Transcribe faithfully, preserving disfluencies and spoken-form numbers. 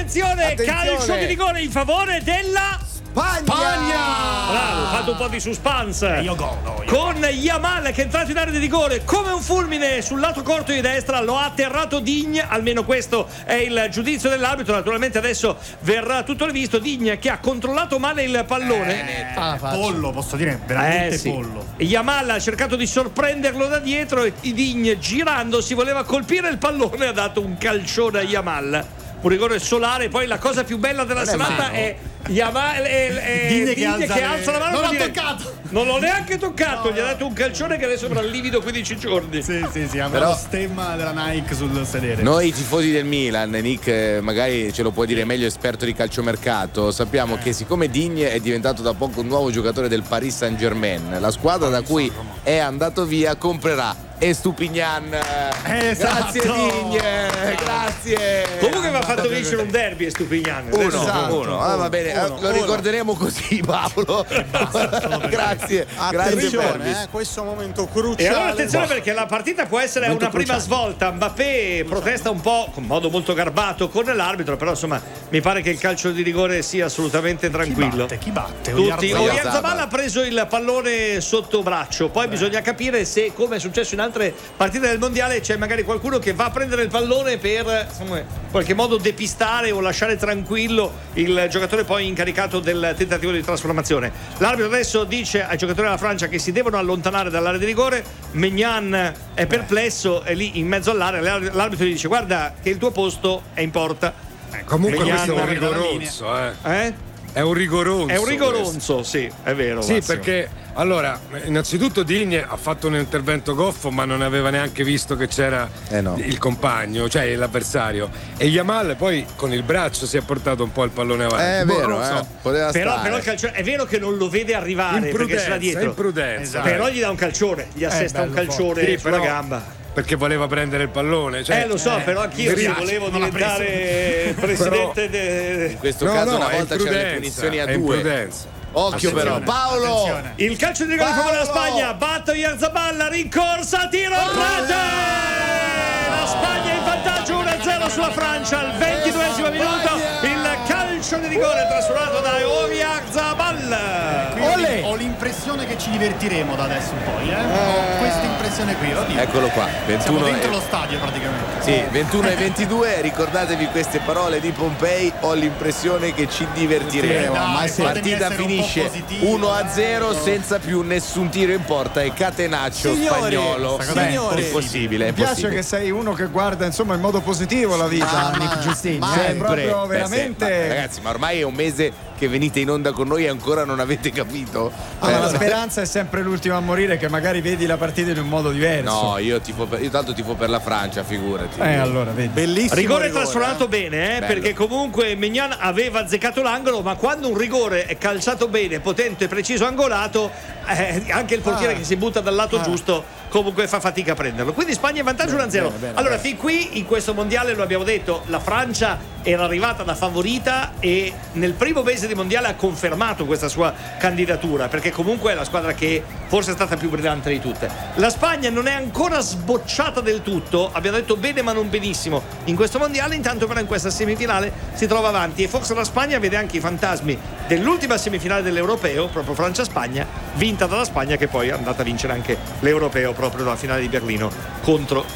attenzione, Attenzione. calcio di rigore in favore della Spagna! Bravo, fatto un po' di suspense. Io go, no, io Con Yamal che è entrato in area di rigore come un fulmine sul lato corto di destra, lo ha atterrato Digne, almeno questo è il giudizio dell'arbitro. Naturalmente adesso verrà tutto rivisto. Digne che ha controllato male il pallone. Eh, ah, pollo, posso dire, veramente Eh, sì. pollo. Yamal ha cercato di sorprenderlo da dietro e Digne, girandosi, voleva colpire il pallone e ha dato un calcione a Yamal. Un rigore solare. Poi la cosa più bella della serata è Yamal e, e Digne Digne che alza che le- alza la mano. Non per l'ha dire- toccato. Non l'ho neanche toccato. No, Gli ha no. dato un calcione che adesso avrà livido quindici giorni. Sì, sì, sì, avrà Però- lo stemma della Nike sul sedere. Noi tifosi del Milan, Nick, eh, magari ce lo puoi dire meglio, esperto di calciomercato, sappiamo che siccome Digne è diventato da poco un nuovo giocatore del Paris Saint-Germain, la squadra da cui è andato via comprerà Estupignan. Esatto. Grazie Digne, grazie. Comunque mi ha fatto vincere un derby Estupignan. Uno, Esatto. uno. Ah, va bene, Uno, eh, lo uno. ricorderemo così, Paolo. grazie, grazie Attenzione, Pervis. eh, questo è un momento E allora cruciale. attenzione perché la partita può essere Momento una prima cruciale. svolta. Mbappé protesta un po' con modo molto garbato con l'arbitro, però insomma mi pare che il calcio di rigore sia assolutamente Chi tranquillo. batte? Chi batte? Tutti. Oyarzabal. Oyarzabal ha preso il pallone sotto braccio, poi bisogna capire se, come è successo in altre partite del mondiale, c'è magari qualcuno che va a prendere il pallone per insomma, in qualche modo depistare o lasciare tranquillo il giocatore poi incaricato del tentativo di trasformazione. L'arbitro adesso dice ai giocatori della Francia che si devono allontanare dall'area di rigore. Maignan è perplesso, è lì in mezzo all'area, l'arbitro gli dice guarda che il tuo posto è in porta. Comunque Maignan questo è un fuori dalla rigoronzo, eh. Eh? È un rigoronzo. È un questo. rigoronzo, sì, è vero. Sì, Massimo. perché allora, innanzitutto Digne ha fatto un intervento goffo, ma non aveva neanche visto che c'era Eh no. il compagno, cioè l'avversario. E Yamal poi con il braccio si è portato un po' il pallone avanti. È Boh, vero, non so. eh. Poteva Però, stare. però il calcione è vero che non lo vede arrivare perché Imprudenza, c'era dietro. imprudenza. Esatto. Però gli dà un calcione, gli assesta un bello calcione Sì, sulla però- gamba. Perché voleva prendere il pallone. Cioè, Eh lo so, eh, però anch'io mi se piace, volevo non l'ha diventare presidente de- In questo no, caso no, una è volta c'erano le imprudenza, punizioni a è due. imprudenza. Occhio però, Attenzione, Paolo. attenzione. Il calcio di rigore in favore della Paolo! Spagna, batte Oyarzabal, rincorsa, tiro, rete! La Spagna in vantaggio uno a zero sulla Francia al ventiduesimo minuto. Il calcio di rigore trasformato da Oyarzabal. Quindi ho l'impressione che ci divertiremo da adesso in poi, eh? Ho questa impressione qui, lo dico. Eccolo qua, Siamo ventuno dentro e... lo stadio praticamente. Sì, ventuno e ventidue, ricordatevi queste parole di Pompei, ho l'impressione che ci divertiremo. Sì, dai, Ma fatemi partita essere un finisce po' positivo, uno a eh. zero senza più nessun tiro in porta e catenaccio Signori, spagnolo. signori, È possibile, è mi piace possibile. che sei uno che guarda insomma in modo positivo la vita, Ma- Nick ma- Giustini. ma- Sei sempre. proprio Beh, veramente. se- ma ragazzi, ma ormai è un mese che venite in onda con noi e ancora non avete capito? Ah, ma Eh, la speranza è sempre l'ultima a morire, che magari vedi la partita in un modo diverso. No, io tifo per, io tanto tifo per la Francia, figurati. Eh, allora, vedi. Bellissimo. Rigore trasformato bene, eh, Bello. perché comunque Maignan aveva azzeccato l'angolo, ma quando un rigore è calciato bene, potente, preciso, angolato, eh, anche il portiere Ah. che si butta dal lato Ah. giusto comunque fa fatica a prenderlo. Quindi Spagna in vantaggio uno a zero. bene, bene, Allora, bene. fin qui in questo mondiale lo abbiamo detto, la Francia era arrivata da favorita e nel primo mese di mondiale ha confermato questa sua candidatura, perché comunque è la squadra che forse è stata più brillante di tutte. La Spagna non è ancora sbocciata del tutto, abbiamo detto bene ma non benissimo in questo mondiale, intanto però in questa semifinale si trova avanti e forse la Spagna vede anche i fantasmi dell'ultima semifinale dell'Europeo, proprio Francia-Spagna, vinta dalla Spagna che poi è andata a vincere anche l'Europeo proprio dalla finale di Berlino contro